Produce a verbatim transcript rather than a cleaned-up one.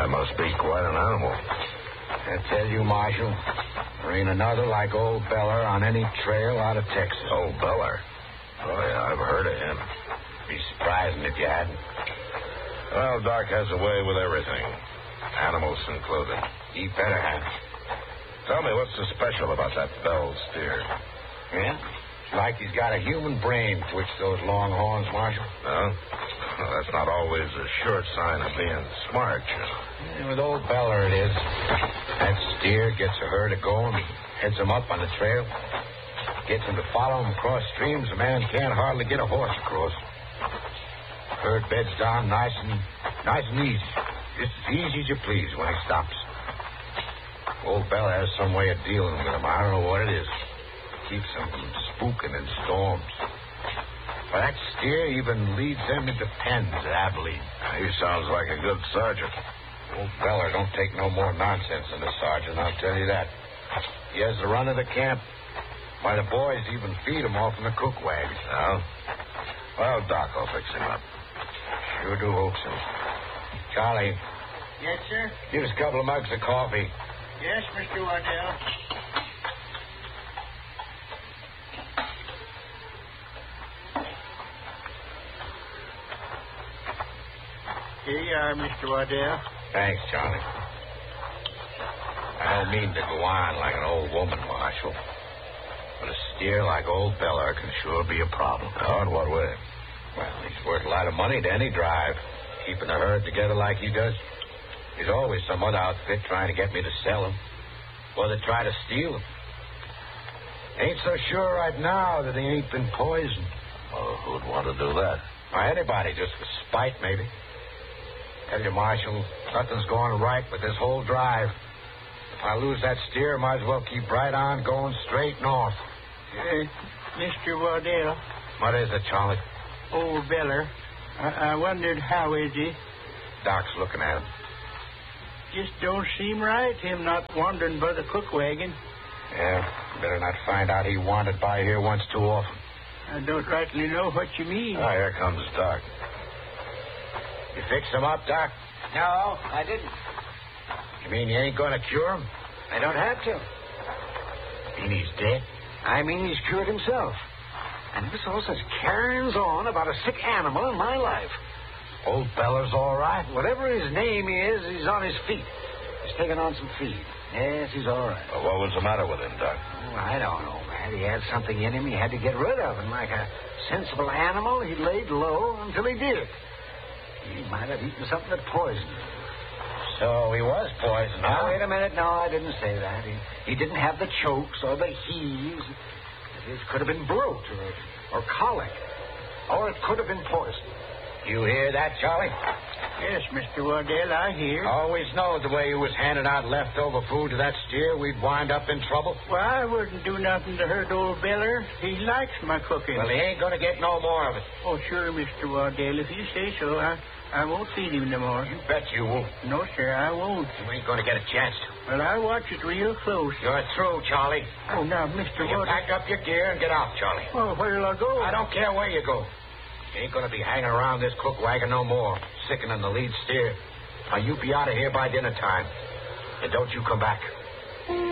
That must be quite an animal. I tell you, Marshal, there ain't another like Old Beller on any trail out of Texas. Old Beller? Oh, yeah, I've heard of him. Be surprising if you hadn't. Well, Doc has a way with everything, animals included. He better have. Tell me, what's so special about that Bell steer? Yeah? It's like he's got a human brain twitch those long horns, Marshal. No? Well, that's not always a sure sign of being smart, you know. Yeah, with Old Beller it is. That steer gets a herd of going, heads them up on the trail, gets them to follow him across streams a man can't hardly get a horse across. Herd beds down nice and nice and easy. Just as easy as you please when he stops. Old Beller has some way of dealing with him. I don't know what it is. Keeps them from spooking in storms. But that steer even leads them into pens at Abilene. He sounds like a good sergeant. Old Beller don't take no more nonsense than the sergeant, I'll tell you that. He has the run of the camp. Why, the boys even feed him off in the cook wagon. No? Well, Doc, I'll fix him up. Sure do hope so. Charlie. Yes, sir? Give us a couple of mugs of coffee. Yes, Mister Waddell. Here you are, Mister Waddell. Thanks, Charlie. I don't mean to go on like an old woman, Marshal. But a steer like Old Beller can sure be a problem. Oh, in what way? Well, he's worth a lot of money to any drive, keeping a herd together like he does. There's always some other outfit trying to get me to sell him, or to try to steal him. Ain't so sure right now that he ain't been poisoned. Well, who'd want to do that? Or anybody, just for spite, maybe. Tell you, Marshal, nothing's going right with this whole drive. If I lose that steer, might as well keep right on going straight north. Uh, Mister Waddell. What is it, Charlie? Old Beller. I, I wondered how is he? Doc's looking at him. Just don't seem right, him not wandering by the cook wagon. Yeah, better not find out he wandered by here once too often. I don't rightly know what you mean. Ah, here comes Doc. You fixed him up, Doc? No, I didn't. You mean you ain't going to cure him? I don't have to. You mean he's dead? I mean he's cured himself. And this all such carryings on about a sick animal in my life. Old Beller's all right. Whatever his name is, he's on his feet. He's taking on some feed. Yes, he's all right. Well, what was the matter with him, Doc? Oh, I don't know, man. He had something in him he had to get rid of. And like a sensible animal, he laid low until he did. He might have eaten something that poisoned him. So he was poisoned, Now, huh? wait a minute. No, I didn't say that. He, he didn't have the chokes or the heaves. It could have been bloat or, or colic. Or it could have been poison. You hear that, Charlie? Yes, Mister Waddell, I hear. Always knowed the way you was handing out leftover food to that steer, we'd wind up in trouble. Well, I wouldn't do nothing to hurt Old Beller. He likes my cooking. Well, he ain't going to get no more of it. Oh, sure, Mister Waddell. If you say so, I, I won't feed him no more. You bet you won't. No, sir, I won't. You ain't going to get a chance to. Well, I watch it real close. You're through, Charlie. Oh, now, Mister You Waddell. pack up your gear and get out, Charlie. Oh, where'll I go? I don't care where you go. You ain't going to be hanging around this cook wagon no more, sickening the lead steer. Now, you be out of here by dinner time. And don't you come back.